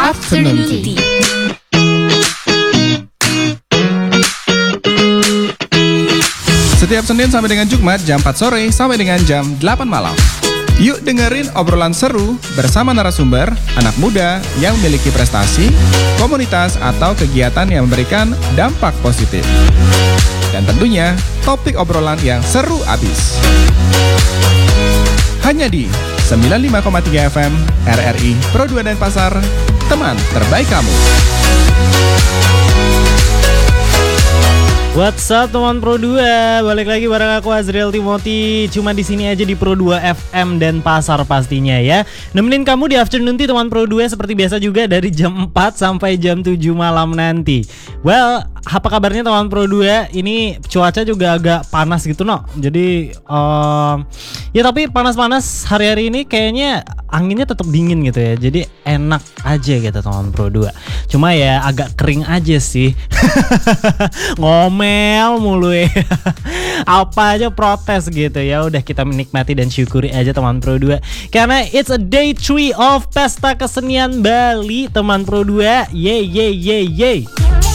Afternoon Tea. Setiap Senin sampai dengan Jumat jam 4 sore sampai dengan jam 8 malam. Yuk dengerin obrolan seru bersama narasumber, anak muda yang memiliki prestasi, komunitas atau kegiatan yang memberikan dampak positif. Dan tentunya topik obrolan yang seru abis. Hanya di 95,3 FM RRI Pro 2 Denpasar, teman terbaik kamu. What's up teman Pro 2, balik lagi bareng aku Azriel Timothy. Cuma di sini aja di Pro 2 FM Denpasar pastinya ya. Nemenin kamu di Afternoon Tea teman Pro 2 seperti biasa juga dari jam 4 sampai jam 7 malam nanti. Well, apa kabarnya teman Pro 2? Ini cuaca juga agak panas gitu no. Jadi ya tapi panas-panas hari-hari ini kayaknya anginnya tetap dingin gitu ya. Jadi enak aja gitu teman Pro 2. Cuma ya agak kering aja sih. Ngomel mulu ya. Apa aja protes gitu ya. Udah kita menikmati dan syukuri aja teman Pro 2. Karena it's a day 3 of Pesta Kesenian Bali teman Pro 2. Yeay yeay yeay yeay.